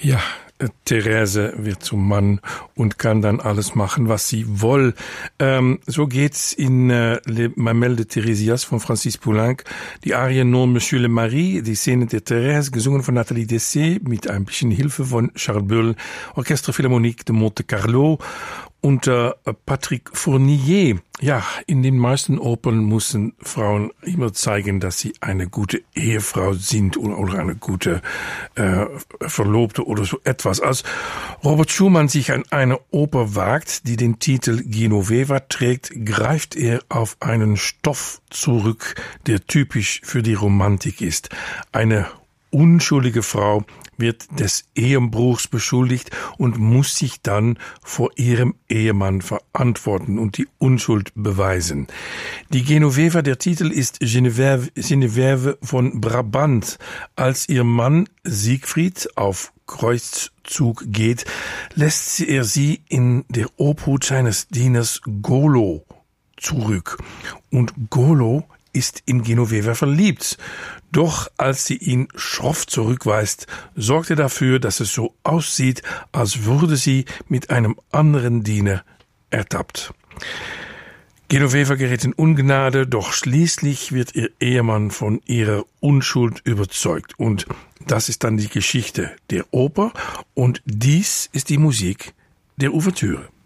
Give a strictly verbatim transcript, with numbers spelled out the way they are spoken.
Ja, Therese wird zum Mann und kann dann alles machen, was sie will. Ähm, so geht's in äh, Les Mamelles de Thérésias von Francis Poulenc. Die Arie Non Monsieur le Mari, die Szene der Thérèse, gesungen von Nathalie Dessay mit ein bisschen Hilfe von Charles Böll, Orchestre Philharmonique de Monte Carlo unter äh, Patrick Fournier. Ja, in den meisten Opern müssen Frauen immer zeigen, dass sie eine gute Ehefrau sind oder, oder eine gute äh, Verlobte oder so etwas. Als Robert Schumann sich an eine Oper wagt, die den Titel Genoveva trägt, greift er auf einen Stoff zurück, der typisch für die Romantik ist. Eine unschuldige Frau wird des Ehebruchs beschuldigt und muss sich dann vor ihrem Ehemann verantworten und die Unschuld beweisen. Die Genoveva, der Titel ist Geneviève, Geneviève von Brabant. Als ihr Mann Siegfried auf Kreuzzug geht, lässt er sie in der Obhut seines Dieners Golo zurück. Und Golo ist in Genoveva verliebt. Doch als sie ihn schroff zurückweist, sorgt er dafür, dass es so aussieht, als würde sie mit einem anderen Diener ertappt. Genoveva gerät in Ungnade, doch schließlich wird ihr Ehemann von ihrer Unschuld überzeugt. Und das ist dann die Geschichte der Oper und dies ist die Musik der Ouvertüre.